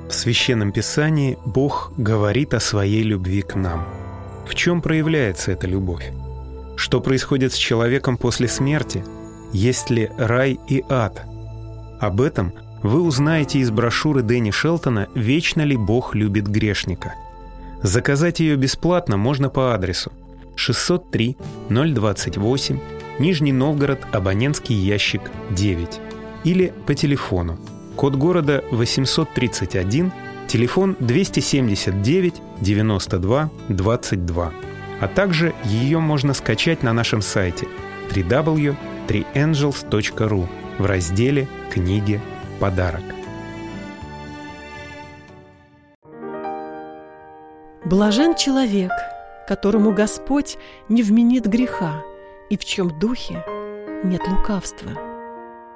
В Священном Писании Бог говорит о своей любви к нам. В чем проявляется эта любовь? Что происходит с человеком после смерти? Есть ли рай и ад? Об этом вы узнаете из брошюры Дэнни Шелтона «Вечно ли Бог любит грешника?». Заказать ее бесплатно можно по адресу 603 028, Нижний Новгород, абонентский ящик 9, или по телефону, код города 831, телефон 279 92 22, а также ее можно скачать на нашем сайте www.3angels.ru в разделе «Книги. Подарок». Блажен человек, которому Господь не вменит греха, и в чем духе нет лукавства.